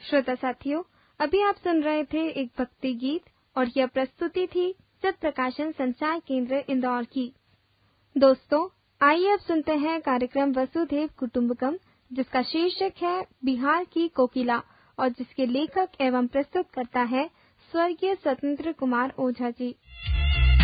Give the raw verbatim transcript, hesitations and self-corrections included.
श्रोता साथियों, अभी आप सुन रहे थे एक भक्ति गीत और यह प्रस्तुति थी सत प्रकाशन संचार केंद्र इंदौर की। दोस्तों, आइए अब सुनते हैं कार्यक्रम वसुधैव कुटुंबकम, जिसका शीर्षक है बिहार की कोकिला और जिसके लेखक एवं प्रस्तुतकर्ता है स्वर्गीय स्वतंत्र कुमार ओझा जी।